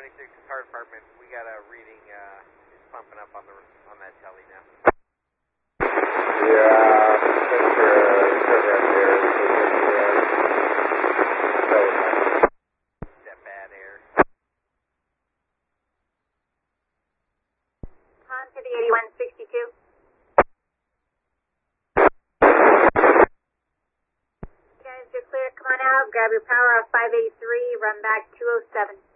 26 Fire Department. We got a reading. It's pumping up on that telly now. Yeah, That bad air. On to the 8162. Guys, you're clear. Come on out. Grab your power off 583. Run back 207.